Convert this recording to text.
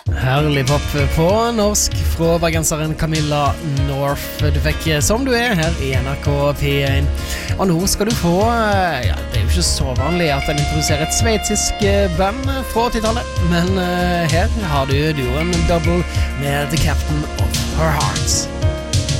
Herlig pop på norsk fra bergenseren Camilla North. Du fikk Som du er her i NRK P1. Og nå skal du få, ja, det er jo ikke så vanlig at den introduserer et sveitsisk band fra 80-tallet, men her har du duoen Double med The Captain of Her Hearts.